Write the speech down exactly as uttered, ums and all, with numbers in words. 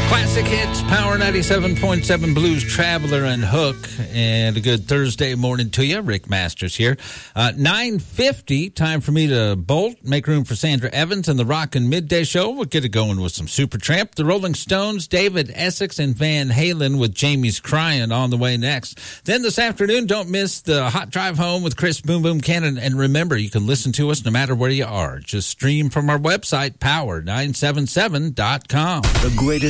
Classic hits, Power ninety-seven point seven Blues Traveler and Hook. And a good Thursday morning to you. Rick Masters here. Uh, nine fifty, time for me to bolt, make room for Sandra Evans and the Rockin' Midday Show. We'll get it going with some Supertramp, the Rolling Stones, David Essex, and Van Halen with Jamie's Crying on the way next. Then this afternoon, don't miss the Hot Drive Home with Chris Boom Boom Cannon. And remember, you can listen to us no matter where you are. Just stream from our website, power nine seven seven dot com. The greatest